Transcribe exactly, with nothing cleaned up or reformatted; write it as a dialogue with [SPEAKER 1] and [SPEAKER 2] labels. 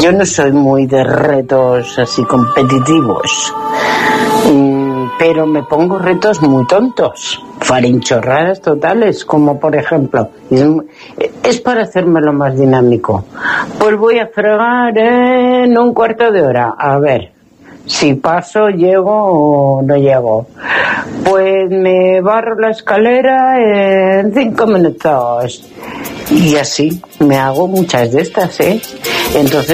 [SPEAKER 1] yo no soy muy de retos así competitivos, mm, pero me pongo retos muy tontos, farinchorradas totales, como por ejemplo, es, es para hacérmelo más dinámico. Pues voy a fregar en un cuarto de hora, a ver si paso, llego o no llego. Pues me barro la escalera en cinco minutos. Y así, me hago muchas de estas, ¿eh? Entonces